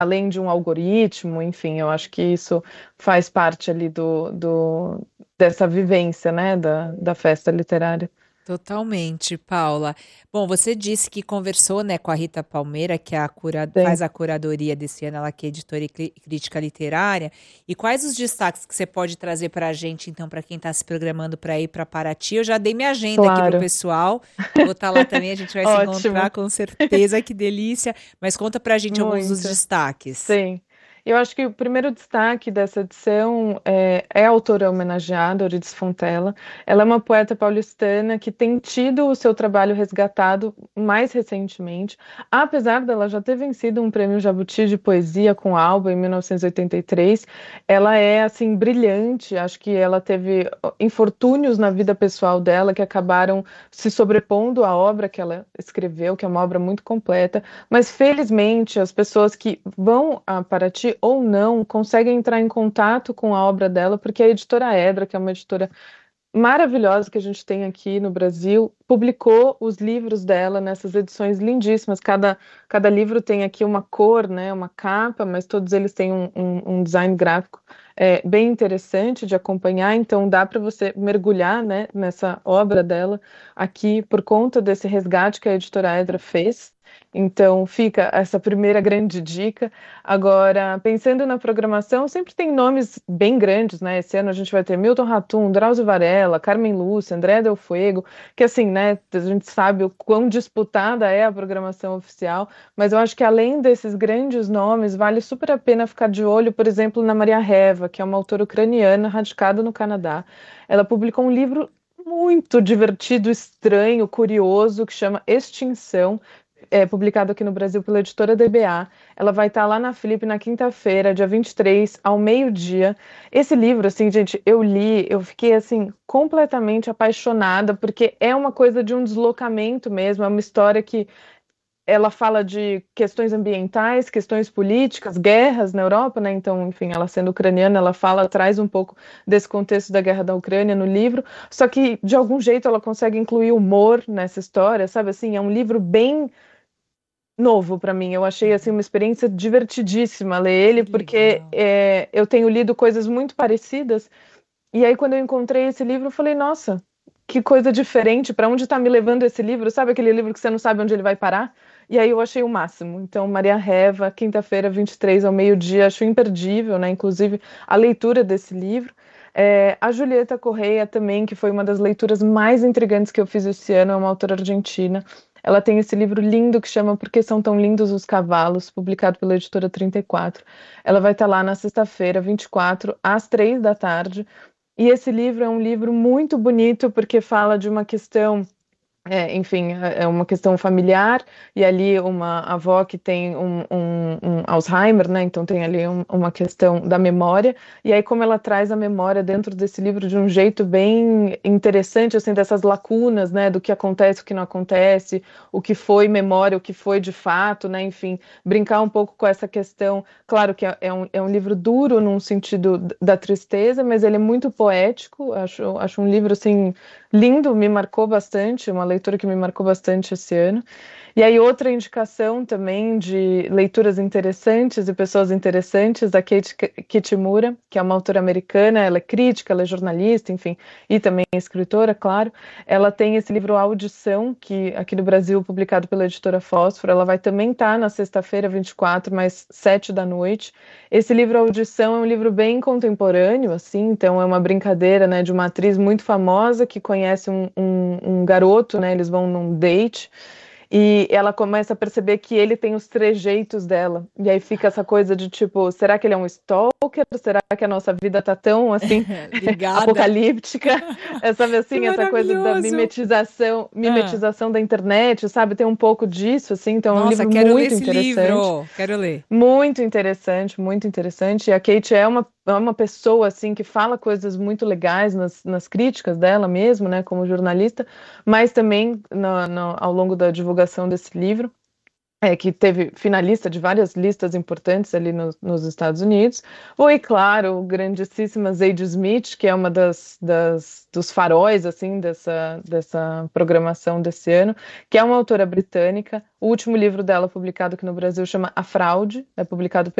além de um algoritmo, enfim, eu acho que isso faz parte ali dessa vivência, né, da festa literária. Totalmente, Paula. Bom, você disse que conversou, né, com a Rita Palmeira, que é faz Sim. a curadoria desse ano, ela que é editora e crítica literária. E quais os destaques que você pode trazer para a gente, então, para quem está se programando para ir para Paraty? Eu já dei minha agenda aqui para o Claro. pessoal. Vou estar lá também, a gente vai se encontrar Ótimo. com certeza, que delícia. Mas conta para a gente alguns dos Muito. destaques. Sim. Eu acho que o primeiro destaque dessa edição é a autora homenageada, Eurídice Fontela. Ela é uma poeta paulistana que tem tido o seu trabalho resgatado mais recentemente, apesar dela já ter vencido um prêmio Jabuti de poesia com Alba em 1983. Ela é assim brilhante. Acho que ela teve infortúnios na vida pessoal dela que acabaram se sobrepondo à obra que ela escreveu, que é uma obra muito completa. Mas felizmente as pessoas que vão a Paraty ou não conseguem entrar em contato com a obra dela, porque a editora Edra, que é uma editora maravilhosa que a gente tem aqui no Brasil, publicou os livros dela nessas edições lindíssimas. Cada livro tem aqui uma cor, né, uma capa, mas todos eles têm um design gráfico bem interessante de acompanhar, então dá para você mergulhar, né, nessa obra dela aqui por conta desse resgate que a editora Edra fez. Então fica essa primeira grande dica. Agora, pensando na programação, sempre tem nomes bem grandes, né? Esse ano a gente vai ter Milton Ratum, Drauzio Varela, Carmen Lúcia, André Del Fuego, que assim, né? A gente sabe o quão disputada é a programação oficial, mas eu acho que além desses grandes nomes, vale super a pena ficar de olho, por exemplo, na Maria Reva, que é uma autora ucraniana radicada no Canadá. Ela publicou um livro muito divertido, estranho, curioso, que chama Extinção, publicado aqui no Brasil pela editora DBA. Ela vai estar lá na Flip na quinta-feira, dia 23, ao meio-dia. Esse livro, assim, gente, eu li, eu fiquei, assim, completamente apaixonada, porque é uma coisa de um deslocamento mesmo, é uma história que ela fala de questões ambientais, questões políticas, guerras na Europa, né? Então, enfim, ela sendo ucraniana, ela fala, traz um pouco desse contexto da guerra da Ucrânia no livro, só que de algum jeito ela consegue incluir humor nessa história, sabe assim? É um livro bem novo para mim. Eu achei assim uma experiência divertidíssima ler Que ele, porque legal. eu tenho lido coisas muito parecidas. E aí, quando eu encontrei esse livro, eu falei, nossa, que coisa diferente. Para onde está me levando esse livro? Sabe aquele livro que você não sabe onde ele vai parar? E aí eu achei o máximo. Então, Maria Reva, quinta-feira, 23 ao meio-dia, acho imperdível, né? Inclusive a leitura desse livro. A Julieta Correia também, que foi uma das leituras mais intrigantes que eu fiz esse ano, é uma autora argentina. Ela tem esse livro lindo que chama Por que São Tão Lindos os Cavalos, publicado pela editora 34. Ela vai estar lá na sexta-feira, 24, às 3 da tarde. E esse livro é um livro muito bonito porque fala de uma questão enfim, é uma questão familiar, e ali uma avó que tem um Alzheimer, né? Então tem ali uma questão da memória, e aí como ela traz a memória dentro desse livro de um jeito bem interessante, assim, dessas lacunas, né? Do que acontece, o que não acontece, o que foi memória, o que foi de fato, né? Enfim, brincar um pouco com essa questão. Claro que é um livro duro num sentido da tristeza, mas ele é muito poético, acho um livro, assim, lindo, me marcou bastante, uma leitura que me marcou bastante esse ano. E aí, outra indicação também de leituras interessantes e pessoas interessantes, a Kate Kitamura, que é uma autora americana, ela é crítica, ela é jornalista, enfim, e também é escritora, claro. Ela tem esse livro Audição, que aqui no Brasil, publicado pela editora Fósforo, ela vai também estar na sexta-feira, 24, mais 7 da noite. Esse livro Audição é um livro bem contemporâneo, assim, então é uma brincadeira, né, de uma atriz muito famosa que conhece um garoto, né, eles vão num date, e ela começa a perceber que ele tem os trejeitos dela. E aí fica essa coisa de tipo, será que ele é um stalker? Será que a nossa vida tá tão assim Ligada. apocalíptica? Sabe Que assim, essa coisa da maravilhoso. Ah, mimetização da internet, sabe? Tem um pouco disso, assim, então é um nossa, livro quero ler muito esse interessante. livro. Quero ler. Muito interessante, muito interessante. E a Kate é uma pessoa assim que fala coisas muito legais nas críticas dela mesmo, né, como jornalista, mas também ao longo da divulgação desse livro. que teve finalista de várias listas importantes ali nos Estados Unidos. Foi, claro, o grandíssima Zadie Smith, que é uma dos faróis, assim, dessa programação desse ano, que é uma autora britânica. O último livro dela, publicado aqui no Brasil, chama A Fraude, é publicado